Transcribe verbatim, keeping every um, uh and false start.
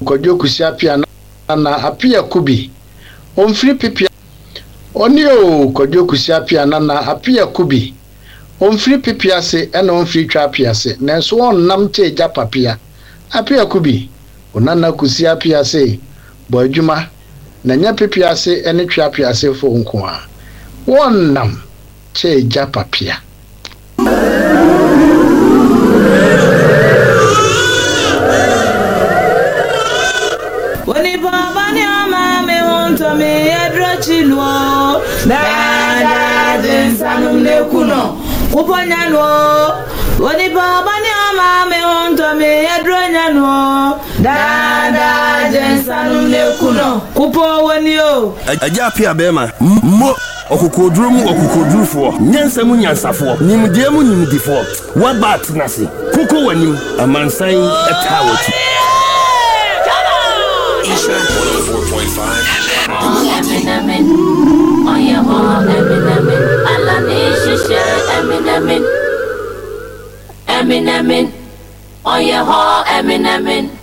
Kodwo Kusiapia na Apia Kubi. Omfiri pipia. Oni o Kodwo Kusiapia na Apia Kubi. Omfiri pipia se ena omfiri twa apia se. Nanso won nam te gya papia. Apia Kubi. Onana Kusiapia se bo adwuma na nya pipia se ene twa apia se fo nko a. Won nam te gya papia. Woni baba ni ama me wonto me edrochilwo dada densanum ne kuno kuponya no. Woni baba ni ama me wonto me edronya no dada densanum ne kuno kupo woni o aja pia bema mo okukoduru mu okukodurufo nyansa mu nyansafo nimde mu nimdifo wa bat nase kuko wanim amansan etawoti one oh four point five Eminem, oh yeah, Eminem, Allah nishishe Eminem, Eminem, oh yeah, Eminem.